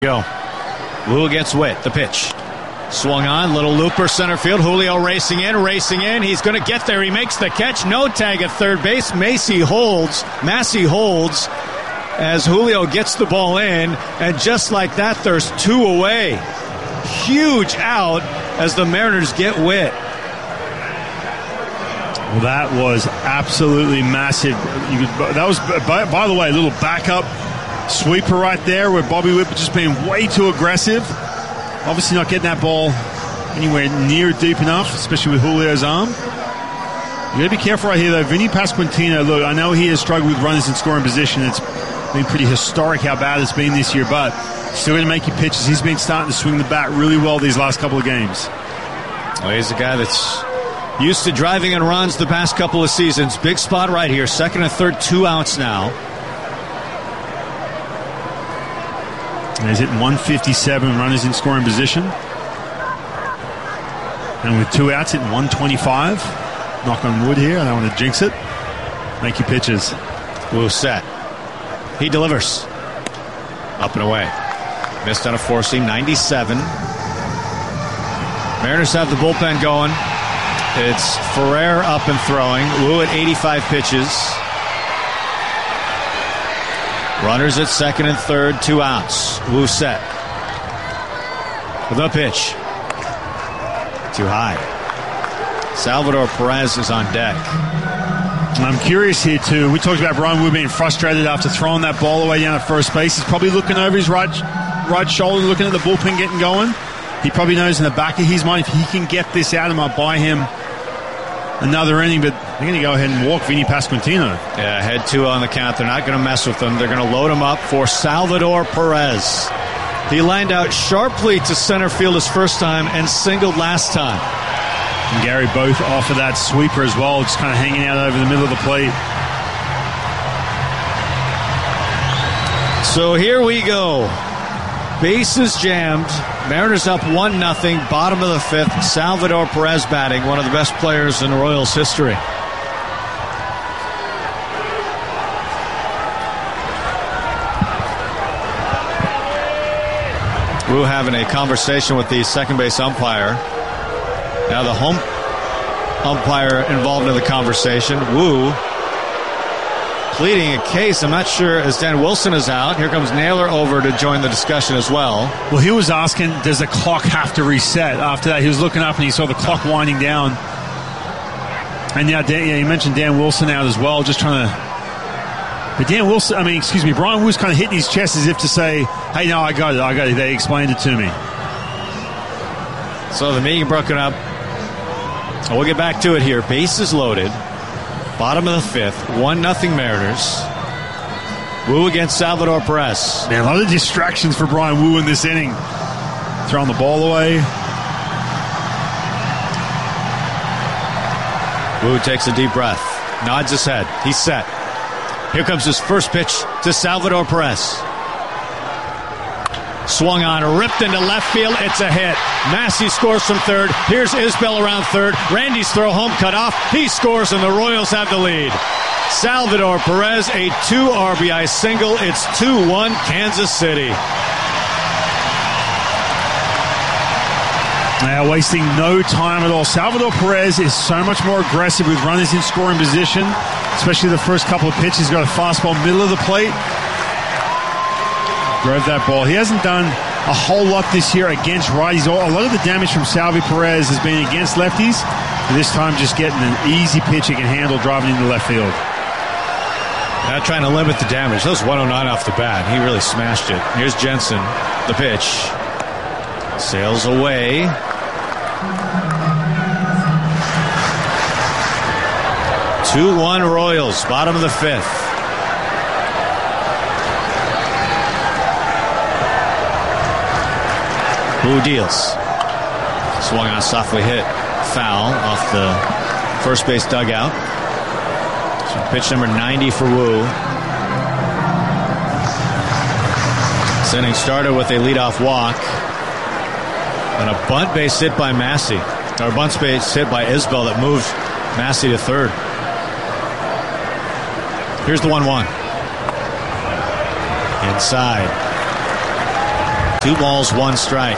Go. Wu gets Witt. The pitch. Swung on. Little looper center field. Julio racing in. He's going to get there. He makes the catch. No tag at third base. Massey holds as Julio gets the ball in. And just like that, there's two away. Huge out as the Mariners get Witt. Well, that was absolutely massive. That was, by the way, a little backup sweeper right there where Bobby Witt just being way too aggressive. Obviously not getting that ball anywhere near deep enough, especially with Julio's arm. You got to be careful right here, though. Vinny Pasquantino, look, I know he has struggled with runners in scoring position. It's been pretty historic how bad it's been this year, but still going to make you pitches. He's been starting to swing the bat really well these last couple of games. Well, he's a guy that's used to driving in runs the past couple of seasons. Big spot right here. Second and third, 2 outs now. And he's hitting 157 runners in scoring position. And with 2 outs, hitting 125. Knock on wood here. I don't want to jinx it. Make your pitches. Wu set. He delivers. Up and away. Missed on a four seam. 97. Mariners have the bullpen going. It's Ferrer up and throwing. Wu at 85 pitches. Runners at second and third, 2 outs. Wu set. The pitch. Too high. Salvador Perez is on deck. I'm curious here, too. We talked about Bryan Wu being frustrated after throwing that ball away down at first base. He's probably looking over his right shoulder, looking at the bullpen getting going. He probably knows in the back of his mind, if he can get this out, it might buy him another inning, but they're going to go ahead and walk Vinny Pasquantino. Yeah, head 2 on the count. They're not going to mess with him. They're going to load him up for Salvador Perez. He lined out sharply to center field his first time and singled last time. And Gary both off of that sweeper as well, just kind of hanging out over the middle of the plate. So here we go. Bases jammed. Mariners up 1-0, bottom of the 5th. Salvador Perez batting, one of the best players in Royals history. Wu having a conversation with the second base umpire. Now the home umpire involved in the conversation. Wu pleading a case. I'm not sure, as Dan Wilson is out. Here comes Naylor over to join the discussion as well. Well, he was asking, does the clock have to reset? After that, he was looking up and he saw the clock winding down. And now, you mentioned Dan Wilson out as well, just trying to... But Bryan Wu's kind of hitting his chest as if to say, hey, no, I got it. They explained it to me. So the meeting broken up. We'll get back to it here. Bases loaded. Bottom of the 5th, 1-0 Mariners. Wu against Salvador Perez. Man, a lot of distractions for Bryan Wu in this inning. Throwing the ball away. Wu takes a deep breath. Nods his head. He's set. Here comes his first pitch to Salvador Perez. Swung on, ripped into left field. It's a hit. Massey scores from third. Here's Isbell around third. Randy's throw home cut off. He scores and the Royals have the lead. Salvador Perez, a 2 RBI single. It's 2-1 Kansas City. Now wasting no time at all. Salvador Perez is so much more aggressive with runners in scoring position, especially the first couple of pitches. He's got a fastball middle of the plate. Drove that ball. He hasn't done a whole lot this year against righties. A lot of the damage from Salvi Perez has been against lefties. But this time just getting an easy pitch he can handle driving into left field. Not trying to limit the damage. That was 109 off the bat. He really smashed it. Here's Jensen. The pitch. Sails away. Two-1 Royals. Bottom of the 5th. Wu deals. Swung on, softly hit. Foul off the first base dugout. So pitch number 90 for Wu. This inning started with a leadoff walk. And a bunt base hit by Massey. Or a bunt base hit by Isbell that moved Massey to third. Here's the 1-1. Inside. 2 balls, 1 strike.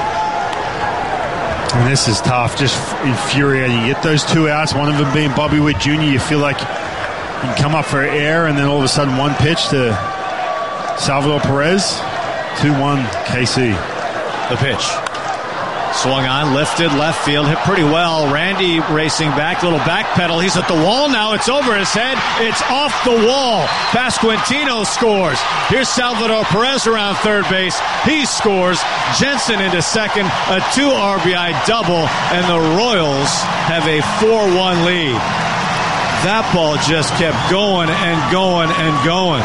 And this is tough, just infuriating. You get those 2 outs, one of them being Bobby Witt Jr. You feel like you can come up for air, and then all of a sudden 1 pitch to Salvador Perez. 2-1 KC. The pitch. Swung on, lifted, left field, hit pretty well. Randy racing back, little back pedal. He's at the wall now. It's over his head. It's off the wall. Pasquantino scores. Here's Salvador Perez around third base. He scores. Jensen into second. A 2 RBI double, and the Royals have a 4-1 lead. That ball just kept going and going and going.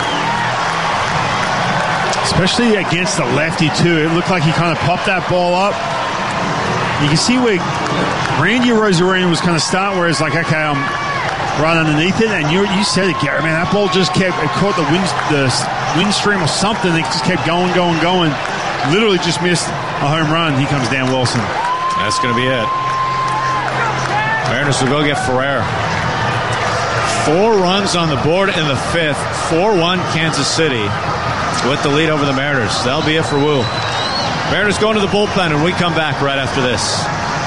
Especially against the lefty, too. It looked like he kind of popped that ball up. You can see where Randy Rosarena was kind of start, where it's like, okay, I'm right underneath it. And you said it, Gary, man, that ball just kept, it caught the wind stream or something. It just kept going. Literally just missed a home run. Here comes Dan Wilson. That's going to be it. Mariners will go get Ferrer. 4 runs on the board in the 5th. 4-1 Kansas City with the lead over the Mariners. That'll be it for Woo. Mariners going to the bullpen, and we come back right after this.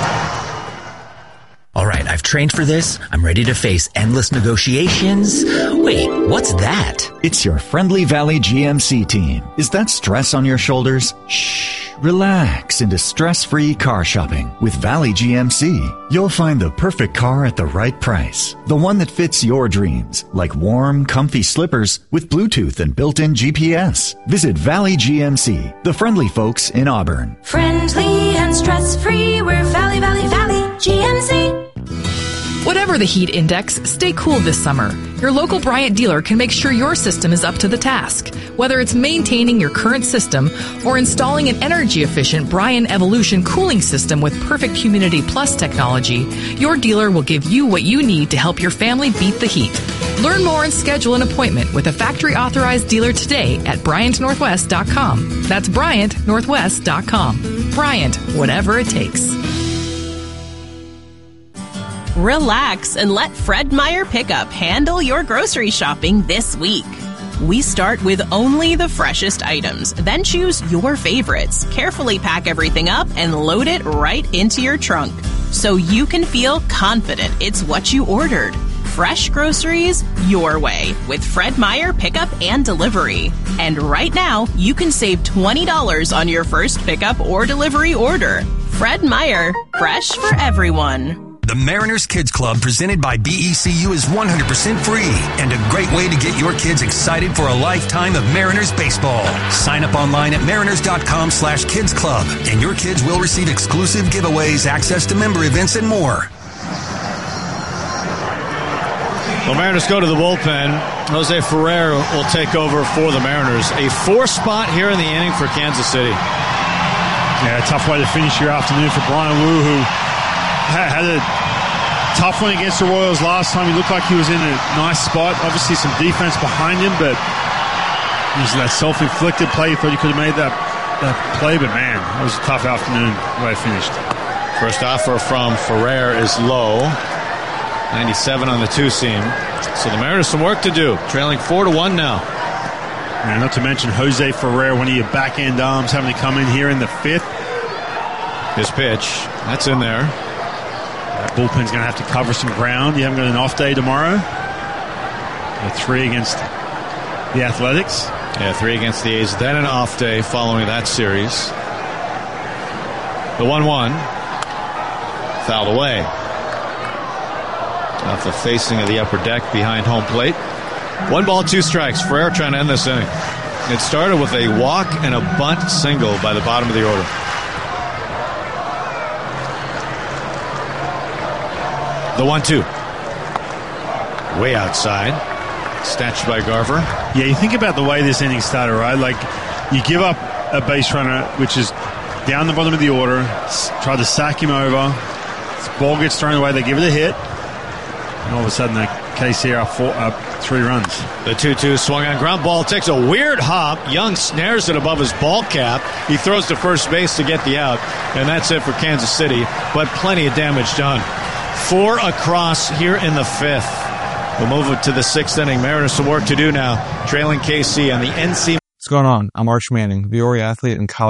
All right, I've trained for this. I'm ready to face endless negotiations. Wait, what's that? It's your Friendly Valley GMC team. Is that stress on your shoulders? Shh. Relax into stress-free car shopping with Valley GMC. You'll find the perfect car at the right price. The one that fits your dreams, like warm, comfy slippers with Bluetooth and built-in GPS. Visit Valley GMC, the friendly folks in Auburn. Friendly and stress-free, we're Valley GMC. Whatever the heat index, stay cool this summer. Your local Bryant dealer can make sure your system is up to the task. Whether it's maintaining your current system or installing an energy-efficient Bryant Evolution cooling system with perfect Humidity Plus technology, your dealer will give you what you need to help your family beat the heat. Learn more and schedule an appointment with a factory-authorized dealer today at BryantNorthwest.com. That's BryantNorthwest.com. Bryant, whatever it takes. Relax and let Fred Meyer Pickup handle your grocery shopping this week. We start with only the freshest items, then choose your favorites, carefully pack everything up, and load it right into your trunk so you can feel confident it's what you ordered. Fresh groceries your way with Fred Meyer Pickup and Delivery. And right now, you can save $20 on your first pickup or delivery order. Fred Meyer, fresh for everyone. The Mariners Kids Club presented by BECU is 100% free and a great way to get your kids excited for a lifetime of Mariners baseball. Sign up online at mariners.com/kids club and your kids will receive exclusive giveaways, access to member events, and more. The Mariners go to the bullpen. Jose Ferrer will take over for the Mariners. A 4 spot here in the inning for Kansas City. Yeah, a tough way to finish your afternoon for Brian Wu, who had a tough one against the Royals last time. He looked like he was in a nice spot. Obviously some defense behind him, but using that self-inflicted play, he thought he could have made that play, but man, it was a tough afternoon the way it finished. First offer from Ferrer is low. 97 on the 2-seam. So the Mariners some work to do. Trailing 4-1 now. And not to mention Jose Ferrer, one of your back-end arms, having to come in here in the 5th. His pitch, that's in there. That bullpen's going to have to cover some ground. You haven't got an off day tomorrow. A 3 against the Athletics. Yeah, 3 against the A's. Then an off day following that series. The 1-1. Fouled away. Off the facing of the upper deck behind home plate. 1 ball, 2 strikes. Ferrer trying to end this inning. It started with a walk and a bunt single by the bottom of the order. The 1-2. Way outside. Snatched by Garver. Yeah, you think about the way this inning started, right? Like, you give up a base runner, which is down the bottom of the order, try to sack him over. This ball gets thrown away, they give it a hit. And all of a sudden, the KC are up 3 runs. The 2-2 swung on ground ball. Takes a weird hop. Young snares it above his ball cap. He throws to first base to get the out. And that's it for Kansas City. But plenty of damage done. 4 across here in the 5th. We'll move it to the 6th inning. Mariners some work to do now. Trailing KC on the NC What's going on? I'm Arch Manning, Viore athlete and college